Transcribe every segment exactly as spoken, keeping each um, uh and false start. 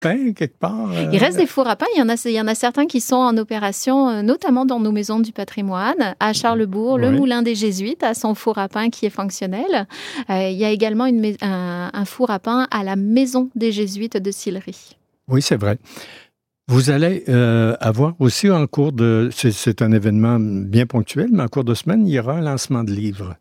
pain quelque part? Euh... Il reste des fours à pain. Il y en a, il y en a certains qui sont en opération, euh, notamment dans nos maisons du patrimoine. À Charlesbourg, oui. Le Moulin des Jésuites a son four à pain qui est fonctionnel. Euh, il y a également une, un, un four à pain à la Maison des Jésuites de Sillery. Oui, c'est vrai. Vous allez euh, avoir aussi en cours de... C'est, c'est un événement bien ponctuel, mais en cours de semaine, il y aura un lancement de livres.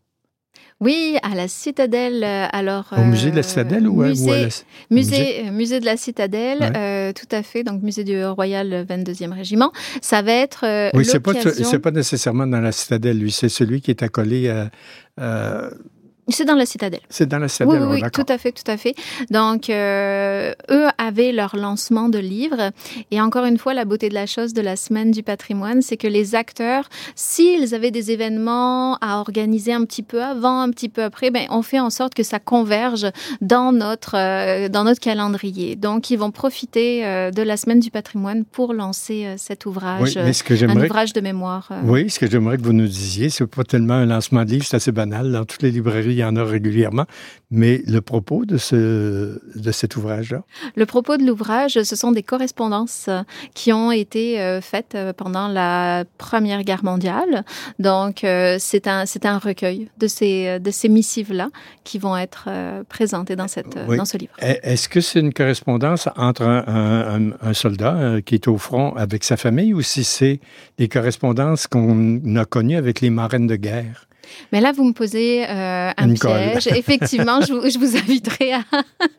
Oui, à la Citadelle. Alors, au musée de la Citadelle ou, musée, à, ou à la... musée, musée musée de la Citadelle, ouais. euh, tout à fait. Donc musée du Royal vingt-deuxième Régiment. Ça va être euh, oui, l'occasion... c'est pas c'est pas nécessairement dans la Citadelle, lui. C'est celui qui est accolé à... à... C'est dans la Citadelle. C'est dans la Citadelle, oui, oui, oh, oui, tout à fait, tout à fait. Donc, euh, eux avaient leur lancement de livres. Et encore une fois, la beauté de la chose de la Semaine du patrimoine, c'est que les acteurs, s'ils avaient des événements à organiser un petit peu avant, un petit peu après, ben, on fait en sorte que ça converge dans notre, euh, dans notre calendrier. Donc, ils vont profiter euh, de la Semaine du patrimoine pour lancer euh, cet ouvrage, oui, mais ce que euh, un ouvrage de mémoire. Euh... Oui, ce que j'aimerais que vous nous disiez, c'est pas tellement un lancement de livre, c'est assez banal. Dans toutes les librairies, il y en a régulièrement. Mais le propos de, ce, de cet ouvrage-là? Le propos de l'ouvrage, ce sont des correspondances qui ont été euh, faites pendant la Première Guerre mondiale. Donc, euh, c'est, un, c'est un recueil de ces, de ces missives-là qui vont être euh, présentées dans, cette, oui. dans ce livre. Est-ce que c'est une correspondance entre un, un, un soldat euh, qui est au front avec sa famille ou si c'est des correspondances qu'on a connues avec les marraines de guerre? Mais là, vous me posez euh, un Nicole. piège. Effectivement, je vous, je vous inviterai à,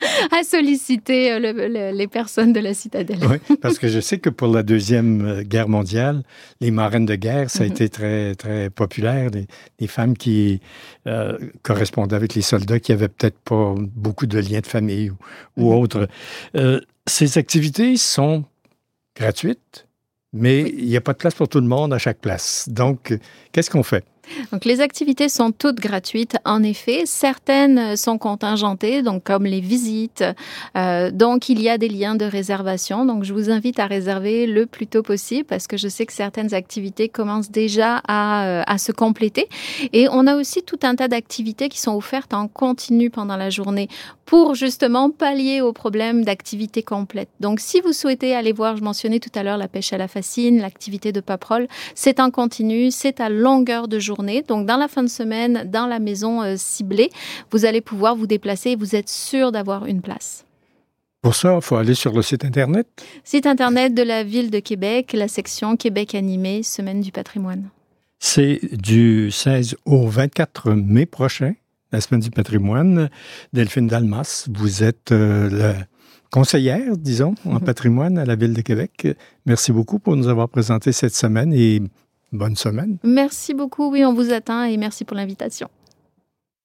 à solliciter le, le, les personnes de la Citadelle. Oui, parce que je sais que pour la Deuxième Guerre mondiale, les marraines de guerre, ça a mm-hmm. été très, très populaire. Des, des femmes qui euh, correspondaient avec les soldats qui n'avaient peut-être pas beaucoup de liens de famille ou, ou mm-hmm. autres. Euh, ces activités sont gratuites, mais oui. il n'y a pas de place pour tout le monde à chaque place. Donc, qu'est-ce qu'on fait? Donc, les activités sont toutes gratuites, en effet. Certaines sont contingentées, donc comme les visites. Euh, donc, il y a des liens de réservation. Donc, je vous invite à réserver le plus tôt possible parce que je sais que certaines activités commencent déjà à, à se compléter. Et on a aussi tout un tas d'activités qui sont offertes en continu pendant la journée pour justement pallier au problème d'activité complète. Donc, si vous souhaitez aller voir, je mentionnais tout à l'heure la pêche à la fascine, l'activité de paperole, c'est en continu, c'est à longueur de journée. Donc, dans la fin de semaine, dans la maison euh, ciblée, vous allez pouvoir vous déplacer et vous êtes sûr d'avoir une place. Pour ça, il faut aller sur le site Internet. Site Internet de la Ville de Québec, la section Québec animé, Semaine du patrimoine. C'est du seize au vingt-quatre mai prochain, la Semaine du patrimoine. Delphine Dalmas, vous êtes euh, la conseillère, disons, en mm-hmm. patrimoine à la Ville de Québec. Merci beaucoup pour nous avoir présenté cette semaine et bonne semaine. Merci beaucoup. Oui, on vous attend et merci pour l'invitation.